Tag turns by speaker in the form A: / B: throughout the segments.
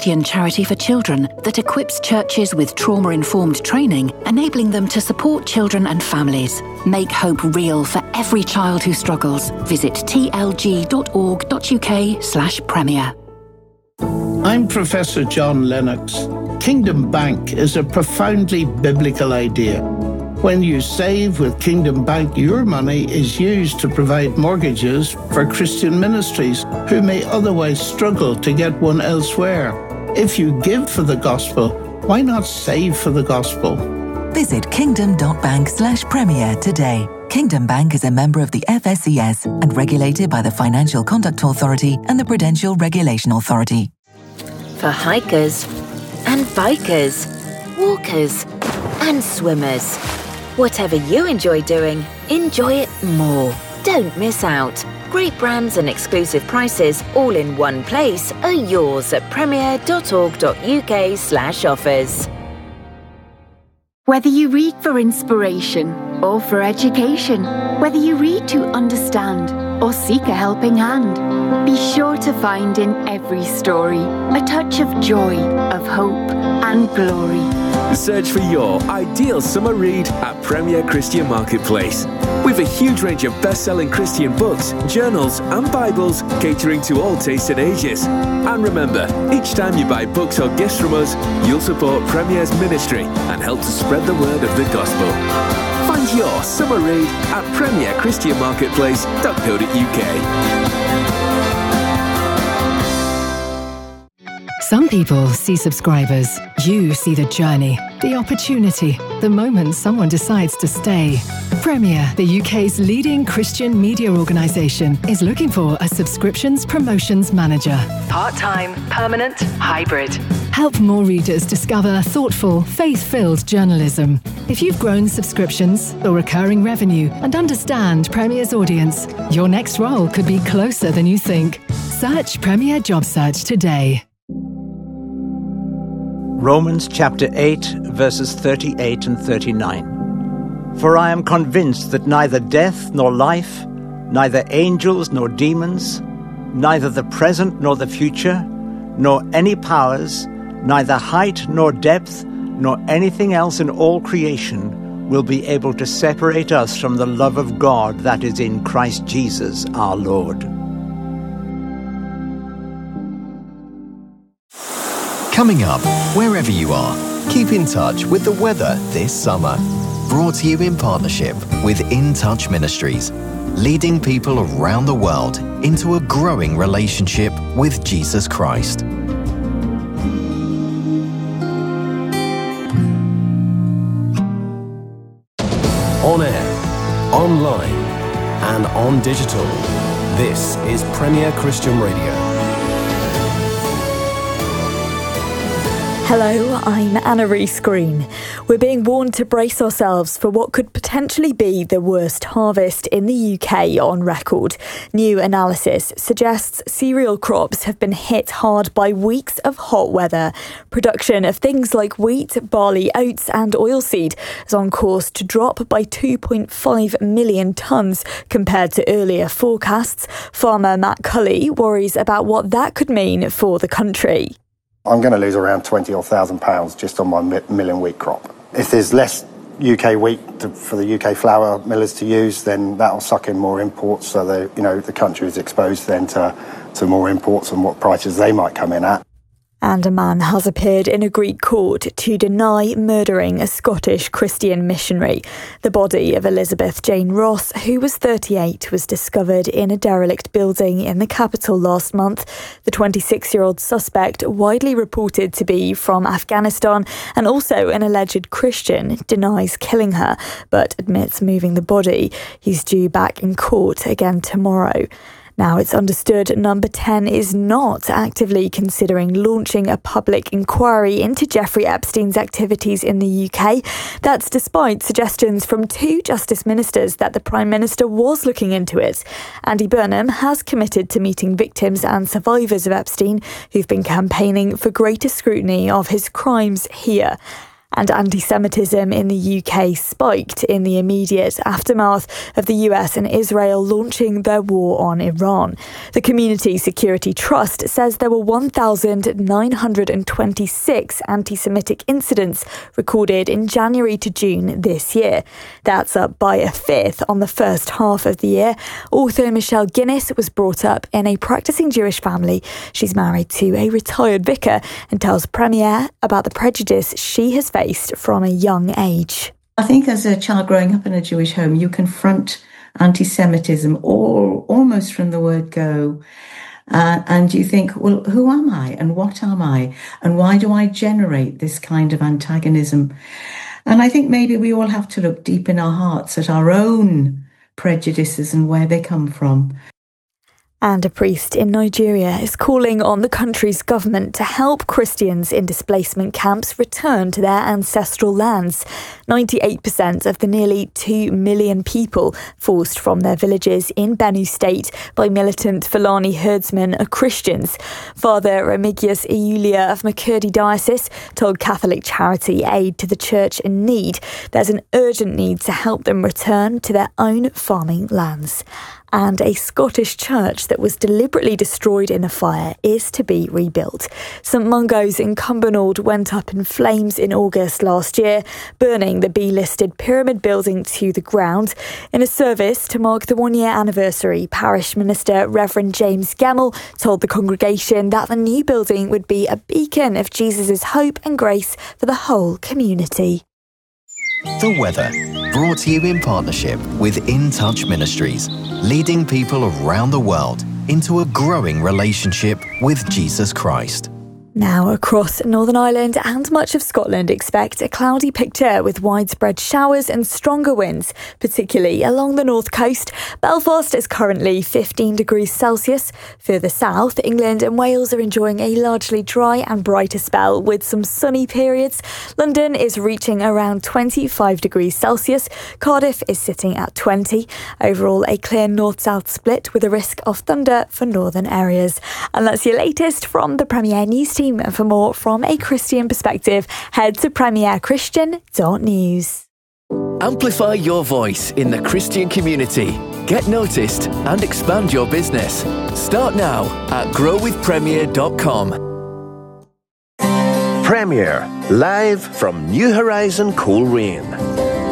A: Christian charity for children that equips churches with trauma-informed training, enabling them to support children and families. Make hope real for every child who struggles. Visit tlg.org.uk/premier.
B: I'm Professor John Lennox. Kingdom Bank is a profoundly biblical idea. When you save with Kingdom Bank, your money is used to provide mortgages for Christian ministries who may otherwise struggle to get one elsewhere. If you give for the gospel, why not save for the gospel?
C: Visit kingdom.bank/premier today. Kingdom Bank is a member of the FSCS and regulated by the Financial Conduct Authority and the Prudential Regulation Authority.
D: For hikers and bikers, walkers and swimmers. Whatever you enjoy doing, enjoy it more. Don't miss out. Great brands and exclusive prices all in one place are yours at premier.org.uk/offers.
E: Whether you read for inspiration or for education, whether you read to understand or seek a helping hand, be sure to find in every story a touch of joy, of hope and glory.
F: Search for your ideal summer read at Premier Christian Marketplace. We've a huge range of best-selling Christian books, journals and Bibles catering to all tastes and ages. And remember, each time you buy books or gifts from us, you'll support Premier's ministry and help to spread the word of the gospel. Find your summer read at premierchristianmarketplace.co.uk.
G: Some people see subscribers. You see the journey, the opportunity, the moment someone decides to stay. Premier, the UK's leading Christian media organisation, is looking for a subscriptions promotions manager. Part-time, permanent, hybrid. Help more readers discover thoughtful, faith-filled journalism. If you've grown subscriptions or recurring revenue and understand Premier's audience, your next role could be closer than you think. Search Premier Job Search today.
H: Romans chapter 8, verses 38 and 39. For I am convinced that neither death nor life, neither angels nor demons, neither the present nor the future, nor any powers, neither height nor depth, nor anything else in all creation will be able to separate us from the love of God that is in Christ Jesus our Lord.
I: Coming up, wherever you are, keep in touch with the weather this summer. Brought to you in partnership with In Touch Ministries, leading people around the world into a growing relationship with Jesus Christ.
J: On air, online, and on digital. This is Premier Christian Radio.
K: Hello, I'm Anna Rees Green. We're being warned to brace ourselves for what could potentially be the worst harvest in the UK on record. New analysis suggests cereal crops have been hit hard by weeks of hot weather. Production of things like wheat, barley, oats and oilseed is on course to drop by 2.5 million tonnes compared to earlier forecasts. Farmer Matt Cully worries about what that could mean for the country.
L: I'm going to lose around £20,000 just on my milling wheat crop. If there's less UK wheat for the UK flour millers to use, then that'll suck in more imports. So the country is exposed then to more imports and what prices they might come in at.
K: And a man has appeared in a Greek court to deny murdering a Scottish Christian missionary. The body of Elizabeth Jane Ross, who was 38, was discovered in a derelict building in the capital last month. The 26-year-old suspect, widely reported to be from Afghanistan and also an alleged Christian, denies killing her, but admits moving the body. He's due back in court again tomorrow. Now, it's understood Number 10 is not actively considering launching a public inquiry into Jeffrey Epstein's activities in the UK. That's despite suggestions from two Justice Ministers that the Prime Minister was looking into it. Andy Burnham has committed to meeting victims and survivors of Epstein who've been campaigning for greater scrutiny of his crimes here. And anti-Semitism in the UK spiked in the immediate aftermath of the US and Israel launching their war on Iran. The Community Security Trust says there were 1,926 anti-Semitic incidents recorded in January to June this year. That's up by a fifth on the first half of the year. Author Michelle Guinness was brought up in a practicing Jewish family. She's married to a retired vicar and tells Premier about the prejudice she has faced from a young age.
M: I think as a child growing up in a Jewish home, you confront anti-Semitism almost from the word go. And you think, well, who am I and what am I? And why do I generate this kind of antagonism? And I think maybe we all have to look deep in our hearts at our own prejudices and where they come from.
K: And a priest in Nigeria is calling on the country's government to help Christians in displacement camps return to their ancestral lands. 98% of the nearly 2 million people forced from their villages in Benue State by militant Fulani herdsmen are Christians. Father Remigius Iulia of Makurdi Diocese told Catholic charity Aid to the Church in Need there's an urgent need to help them return to their own farming lands. And a Scottish church that was deliberately destroyed in a fire is to be rebuilt. St Mungo's in Cumbernauld went up in flames in August last year, burning the B-listed pyramid building to the ground. In a service to mark the one-year anniversary, Parish Minister Reverend James Gemmell told the congregation that the new building would be a beacon of Jesus' hope and grace for the whole community.
I: The weather, brought to you in partnership with In Touch Ministries, leading people around the world into a growing relationship with Jesus Christ.
K: Now across Northern Ireland and much of Scotland, expect a cloudy picture with widespread showers and stronger winds, particularly along the north coast. Belfast is currently 15 degrees Celsius. Further south, England and Wales are enjoying a largely dry and brighter spell with some sunny periods. London is reaching around 25 degrees Celsius. Cardiff is sitting at 20. Overall, a clear north-south split with a risk of thunder for northern areas. And that's your latest from the Premier News team. And for more from a Christian perspective, head to premierchristian.news.
N: Amplify your voice in the Christian community. Get noticed and expand your business. Start now at growwithpremier.com.
O: Premier, live from New Horizon Coleraine.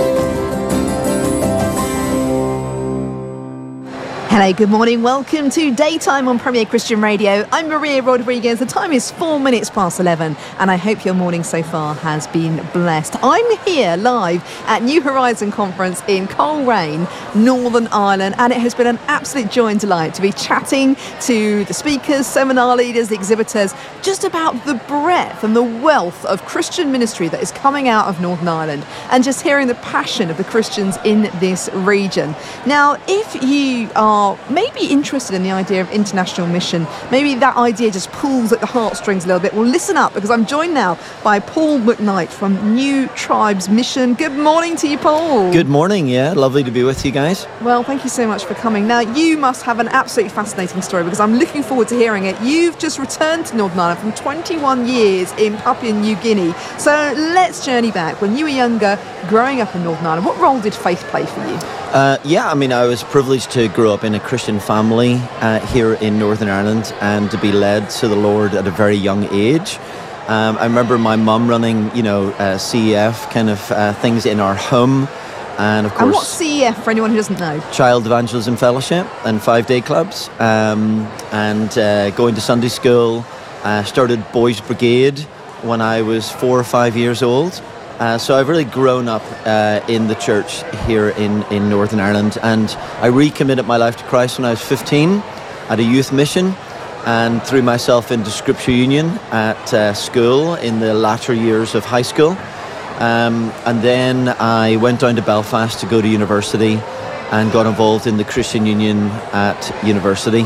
P: Hello, good morning. Welcome to Daytime on Premier Christian Radio. I'm Maria Rodriguez. The time is 4 minutes past 11, and I hope your morning so far has been blessed. I'm here live at New Horizon Conference in Coleraine, Northern Ireland, and it has been an absolute joy and delight to be chatting to the speakers, seminar leaders, the exhibitors, just about the breadth and the wealth of Christian ministry that is coming out of Northern Ireland, and just hearing the passion of the Christians in this region. Now, if you are maybe interested in the idea of international mission, maybe that idea just pulls at the heartstrings a little bit, well, listen up, because I'm joined now by Paul McKnight from New Tribes Mission. Good morning to you, Paul.
Q: Good morning, yeah, lovely to be with you guys.
P: Well, thank you so much for coming. Now, you must have an absolutely fascinating story, because I'm looking forward to hearing it. You've just returned to Northern Ireland from 21 years in Papua New Guinea. So let's journey back. When you were younger, growing up in Northern Ireland, what role did faith play for you?
Q: I was privileged to grow up in a Christian family here in Northern Ireland and to be led to the Lord at a very young age. I remember my mum running, CEF kind of things in our home. And of course,
P: and what's CEF for anyone who doesn't know?
Q: Child Evangelism Fellowship and 5-day clubs. And going to Sunday school. Started Boys Brigade when I was 4 or 5 years old. So I've really grown up in the church here in Northern Ireland, and I recommitted my life to Christ when I was 15 at a youth mission, and threw myself into Scripture Union at school in the latter years of high school. And then I went down to Belfast to go to university and got involved in the Christian Union at university.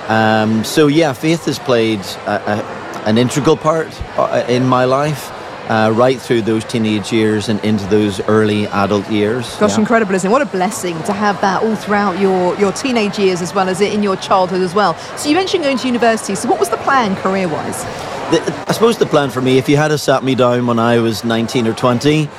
Q: Faith has played an integral part in my life. Right through those teenage years and into those early adult years.
P: Gosh, incredible, isn't it? What a blessing to have that all throughout your teenage years as well as in your childhood as well. So you mentioned going to university. So what was the plan career-wise?
Q: I suppose the plan for me, if you had sat me down when I was 19 or 20,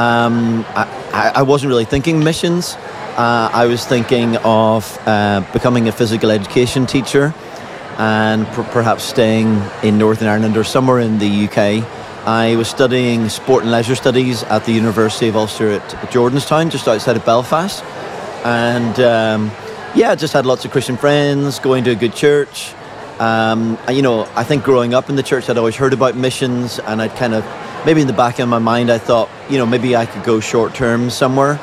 Q: I wasn't really thinking missions. I was thinking of becoming a physical education teacher and perhaps staying in Northern Ireland or somewhere in the UK. I was studying sport and leisure studies at the University of Ulster at Jordanstown, just outside of Belfast. And I just had lots of Christian friends, going to a good church. I think growing up in the church, I'd always heard about missions, and I'd kind of, maybe in the back of my mind, I thought, maybe I could go short term somewhere.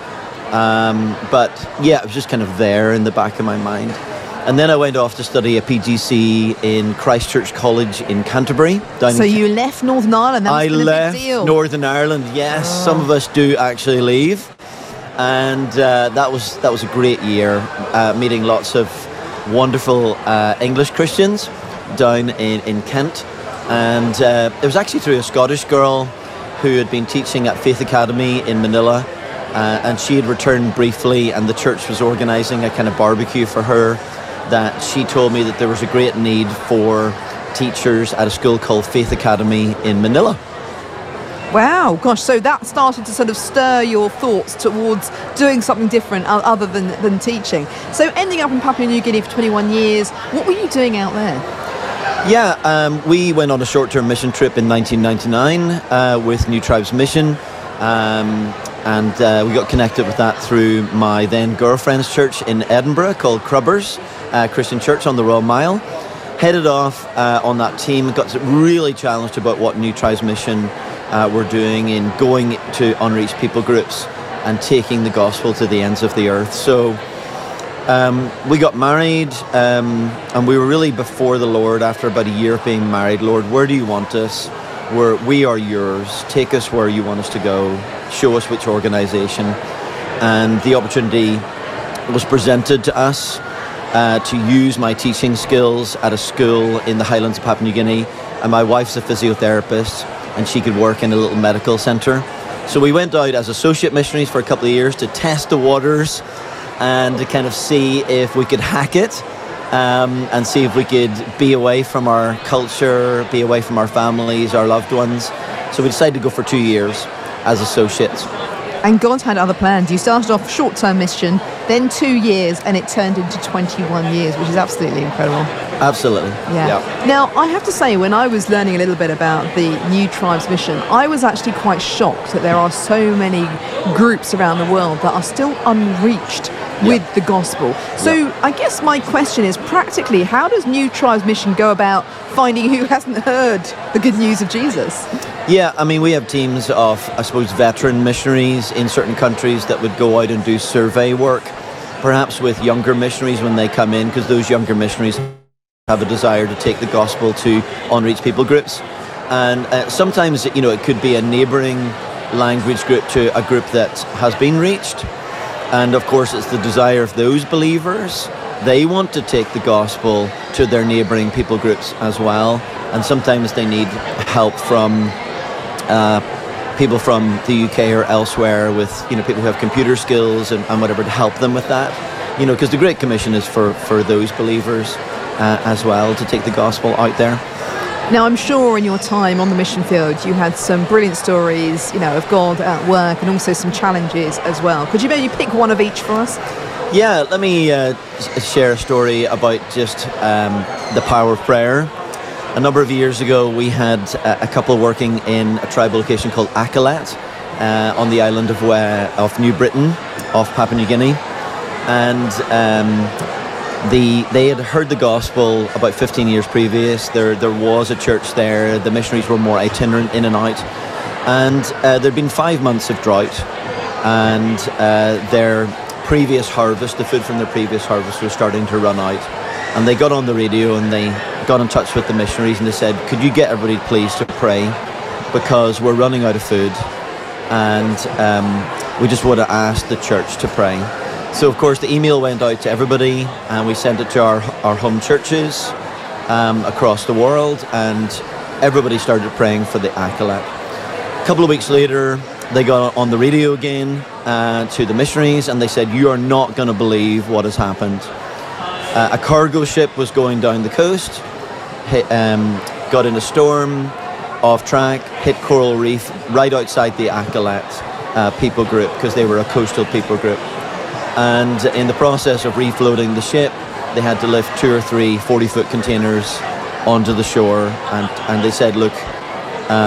Q: It was just kind of there in the back of my mind. And then I went off to study a PGC in Christ Church College in Canterbury.
P: So you left Northern Ireland? That must have been a big deal.
Q: Northern Ireland, yes. Oh. Some of us do actually leave. And that was a great year, meeting lots of wonderful English Christians down in Kent. And it was actually through a Scottish girl who had been teaching at Faith Academy in Manila. And she had returned briefly, and the church was organising a kind of barbecue for her, that she told me that there was a great need for teachers at a school called Faith Academy in Manila.
P: Wow, gosh, so that started to sort of stir your thoughts towards doing something different other than teaching. So ending up in Papua New Guinea for 21 years, what were you doing out there?
Q: Yeah, we went on a short-term mission trip in 1999 with New Tribes Mission. And we got connected with that through my then girlfriend's church in Edinburgh called Crubbers Christian Church on the Royal Mile. Headed off on that team, got really challenged about what New Tribes Mission were doing in going to unreached people groups and taking the gospel to the ends of the earth. So we got married, and we were really before the Lord after about a year of being married. Lord, where do you want us? We are yours. Take us where you want us to go. Show us which organisation. And the opportunity was presented to us to use my teaching skills at a school in the Highlands of Papua New Guinea. And my wife's a physiotherapist, and she could work in a little medical centre. So we went out as associate missionaries for a couple of years to test the waters and to kind of see if we could hack it. And see if we could be away from our culture, be away from our families, our loved ones. So we decided to go for 2 years as associates.
P: And God had other plans. You started off short-term mission, then 2 years, and it turned into 21 years, which is absolutely incredible.
Q: Absolutely.
P: Yeah. Now, I have to say, when I was learning a little bit about the New Tribes Mission, I was actually quite shocked that there are so many groups around the world that are still unreached with the gospel. So I guess my question is, practically, how does New Tribes Mission go about finding who hasn't heard the good news of Jesus?
Q: Yeah, I mean, we have teams of, I suppose, veteran missionaries in certain countries that would go out and do survey work, perhaps with younger missionaries when they come in, because those younger missionaries have a desire to take the gospel to unreached people groups. And sometimes, it could be a neighbouring language group to a group that has been reached. And of course, it's the desire of those believers. They want to take the gospel to their neighbouring people groups as well. And sometimes they need help from people from the UK or elsewhere with, people who have computer skills and whatever to help them with that. Because the Great Commission is for those believers as well, to take the gospel out there.
P: Now, I'm sure in your time on the mission field, you had some brilliant stories, of God at work and also some challenges as well. Could you maybe pick one of each for us?
Q: Yeah, let me share a story about just the power of prayer. A number of years ago, we had a couple working in a tribal location called Akalat on the island of New Britain, off Papua New Guinea. And they had heard the gospel about 15 years previous. There was a church there. The missionaries were more itinerant in and out. And there'd been 5 months of drought. And their previous harvest, the food from their previous harvest, was starting to run out. And they got on the radio and they got in touch with the missionaries and they said, could you get everybody please to pray, because we're running out of food. And we just want to ask the church to pray. So, of course, the email went out to everybody, and we sent it to our home churches across the world, and everybody started praying for the Akalat. A couple of weeks later, they got on the radio again to the missionaries, and they said, you are not going to believe what has happened. A cargo ship was going down the coast, got in a storm, off track, hit coral reef right outside the Akalat people group, because they were a coastal people group. And in the process of refloating the ship, they had to lift 2 or 3 40-foot containers onto the shore, and they said, look,